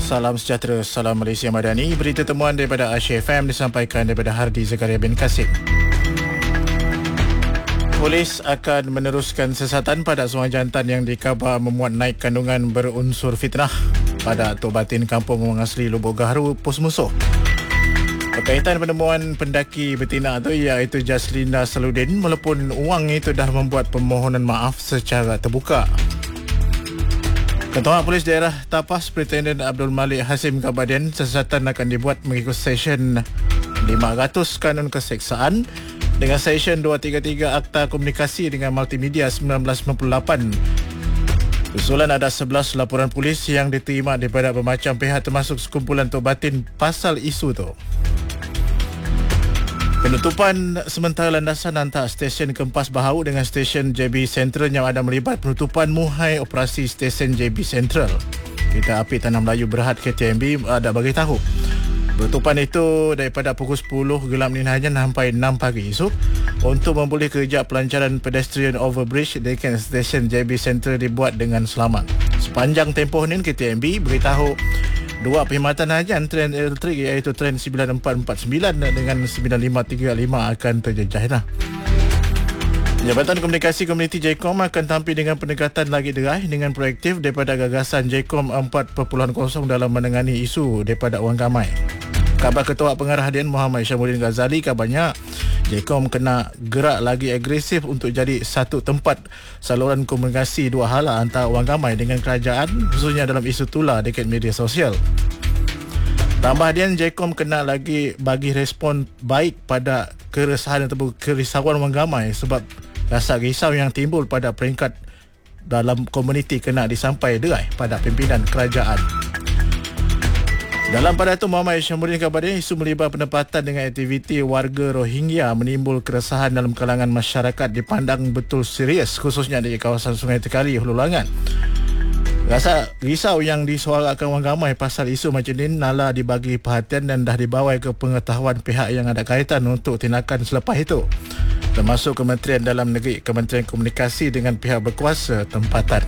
Salam sejahtera, salam Malaysia Madani. Berita temuan daripada Asia FM disampaikan daripada Hardi Zakaria bin Kasim. Polis akan meneruskan siasatan pada seorang jantan yang dikhabar memuat naik kandungan berunsur fitnah pada Tok Batin Kampung Wang Asli Lubuk Gaharu, Pos Musuh. Berkaitan penemuan pendaki betina itu iaitu Jaslinda Saludin, walaupun wang itu dah membuat permohonan maaf secara terbuka. Ketua Polis Daerah Tapas Pretenden Abdul Malik Hasim Kabaden, siasatan akan dibuat mengikut Seksyen 500 Kanun Keseksaan dengan Seksyen 233 Akta Komunikasi dengan Multimedia 1998. Usulan ada 11 laporan polis yang diterima daripada bermacam pihak termasuk sekumpulan Tok Batin pasal isu tu. Penutupan sementara landasan antara stesen Kempas Baharu dengan stesen JB Central yang ada melibat penutupan muhai operasi stesen JB Central. Kereta api Tanah Melayu Berhad KTMB ada bagi tahu. Penutupan itu daripada pukul 10 gelap ninahan sampai 6 pagi esok untuk memboleh kerja pelancaran pedestrian overbridge dekat stesen JB Central dibuat dengan selamat. Sepanjang tempoh ini KTMB beritahu dua perkhidmatan harian tren elektrik iaitu tren 9449 dengan 9535 akan terjejah. Jabatan Komunikasi Komuniti JKOM akan tampil dengan pendekatan lagi derai dengan proaktif daripada gagasan JKOM 4.0 dalam menangani isu daripada wang gamai. Khabar Ketua Pengarah Hadian Muhammad Syamuddin Ghazali kabarnya JKOM kena gerak lagi agresif untuk jadi satu tempat saluran komunikasi dua hala antara wang gamai dengan kerajaan, khususnya dalam isu tular dekat media sosial. Tambah hadian JKOM kena lagi bagi respon baik pada keresahan ataupun kerisauan wang gamai sebab rasa risau yang timbul pada peringkat dalam komuniti kena disampai derai pada pimpinan kerajaan. Dalam pada itu, Muhammad Syamuddin kabarnya isu melibat penempatan dengan aktiviti warga Rohingya menimbul keresahan dalam kalangan masyarakat dipandang betul serius, khususnya di kawasan Sungai Tekali, Hulu Langat. Rasa risau yang disuarakan wang gamai pasal isu macam ini nala dibagi perhatian dan dah dibawa ke pengetahuan pihak yang ada kaitan untuk tindakan selepas itu, termasuk Kementerian Dalam Negeri, Kementerian Komunikasi dengan pihak berkuasa tempatan.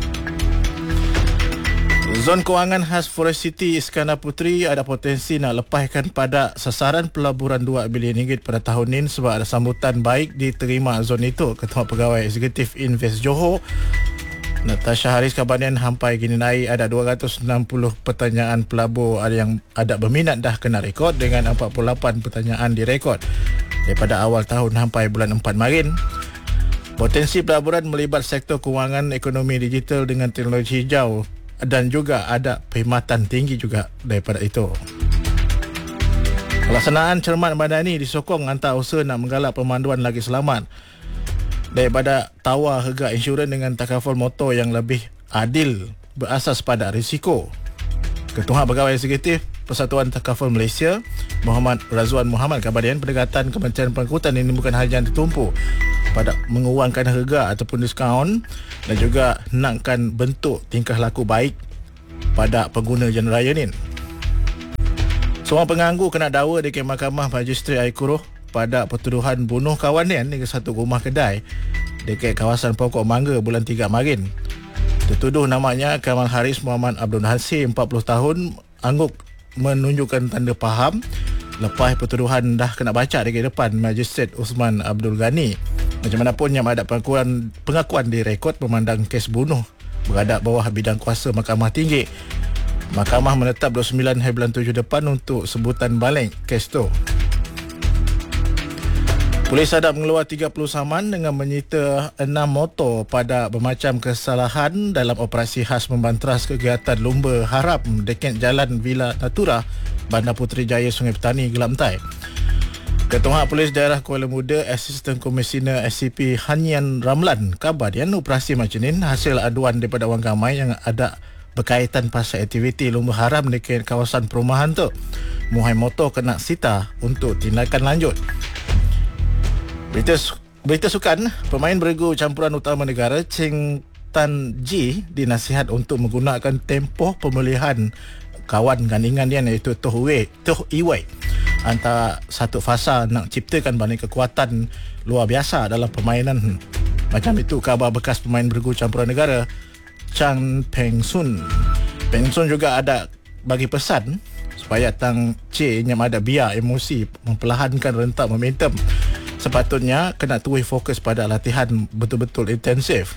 Zon kewangan khas Forest City Iskandar Puteri ada potensi nak lepaskan pada sasaran pelaburan RM2 bilion pada tahun ini sebab ada sambutan baik diterima zon itu. Ketua Pegawai Eksekutif Invest Johor Natasha Haris kabarnya sampai kini naik ada 260 pertanyaan pelabur yang ada berminat dah kena rekod dengan 48 pertanyaan direkod daripada awal tahun sampai bulan 4 Marin. Potensi pelaburan melibat sektor kewangan, ekonomi digital dengan teknologi hijau dan juga ada perkhidmatan tinggi juga daripada itu. Pelaksanaan cermat madani disokong antara usaha nak menggalak pemanduan lagi selamat daripada tawar harga insurans dengan takaful motor yang lebih adil berasas pada risiko. Ketua Pegawai Eksekutif Persatuan Takaful Malaysia Muhammad Razwan Muhammad kabarnya pendekatan Kementerian Pengangkutan ini bukan hanya tertumpu pada mengurangkan harga ataupun diskaun dan juga nakkan bentuk tingkah laku baik pada pengguna jalan raya ini. Seorang penganggur kena dakwa di Mahkamah Magistrat Air Kuruh pada pertuduhan bunuh kawannya di satu rumah kedai dekat kawasan Pokok Mangga bulan 3 Marin. Tertuduh namanya Kamal Haris Muhammad Abdul Nasir, 40 tahun, angguk menunjukkan tanda faham lepas pertuduhan dah kena baca di depan Magistrat Usman Abdul Ghani. Macam mana pun yang ada pengakuan direkod memandang kes bunuh berada bawah bidang kuasa Mahkamah Tinggi. Mahkamah menetap 29 hari bulan 7 depan untuk sebutan balik kes tu. Polis hadap mengeluar 30 saman dengan menyita 6 motor pada bermacam kesalahan dalam operasi khas membanteras kegiatan lumba harap dekat Jalan Villa Natura, Bandar Puteri Jaya, Sungai Petani, Gelamtai. Ketua Polis Daerah Kuala Muda, Asisten Komisioner SCP Hanyan Ramlan kabar yang operasi macam ini hasil aduan daripada wang gamai yang ada berkaitan pasal aktiviti lumba haram dekat kawasan perumahan tu. Muhai motor kena sita untuk tindakan lanjut. Berita sukan, pemain bergu campuran utama negara Cheng Tan Ji dinasihat untuk menggunakan tempoh pemilihan kawan gandingan dia iaitu Toh Iwai antara satu fasa nak ciptakan banyak kekuatan luar biasa dalam permainan. Macam itu khabar bekas pemain bergu campuran negara Chang Peng Sun. Peng Sun juga ada bagi pesan supaya tang C yang ada biar emosi, memperlahankan rentak momentum. Sepatutnya kena tuai fokus pada latihan betul-betul intensif.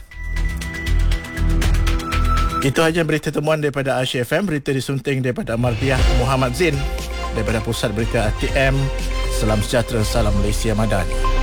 Itu aja berita temuan daripada Asia FM. Berita disunting daripada Mardiah Muhammad Zain daripada Pusat Berita ATM. Salam sejahtera, salam Malaysia Madani.